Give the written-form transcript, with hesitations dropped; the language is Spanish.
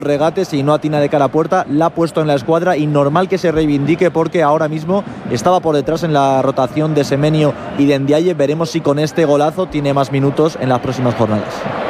regates y no atina de cara a puerta, la ha puesto en la escuadra y normal que se reivindique porque ahora mismo estaba por detrás en la rotación de Semenyo y de Ndiaye. Veremos si con este golazo tiene más minutos en las próximas jornadas.